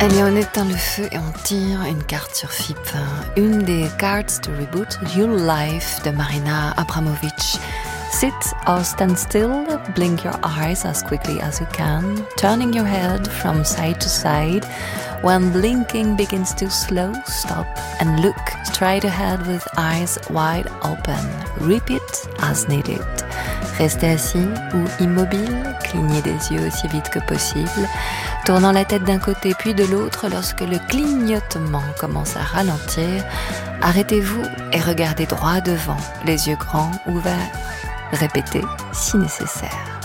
Allez, on éteint le feu et on tire une carte sur FIP. Une des cartes de Reboot Your Life de Marina Abramovic. Sit or stand still, blink your eyes as quickly as you can, turning your head from side to side. When blinking begins to slow, stop and look straight ahead with eyes wide open. Repeat as needed. Restez assis ou immobile, clignez des yeux aussi vite que possible, tournant la tête d'un côté puis de l'autre lorsque le clignotement commence à ralentir. Arrêtez-vous et regardez droit devant, les yeux grands ouverts. Répétez si nécessaire.